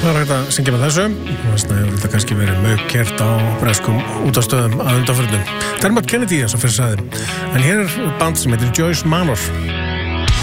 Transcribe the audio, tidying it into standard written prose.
Það er hægt að syngja með þessu. Þess vegna hefur þetta kannski verið mögkert á breskum útastöðum að undanförnum. Dermot Kennedy, eins og fyrir sagði. En hér er band sem heitir Joyce Manor.